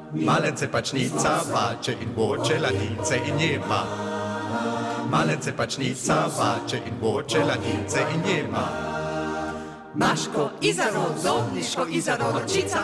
Malence pačnica vače in voče ladince in jema. Malence pačnica vače in voče ladince in jema. Maško, Izaro, Zobniško, Izaro, ročica.